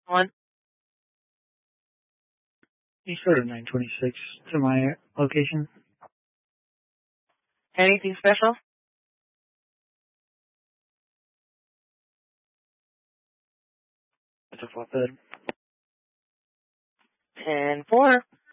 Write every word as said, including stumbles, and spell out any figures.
One. East Road nine twenty-six to my location. Anything special? It's a flatbed. Ten four.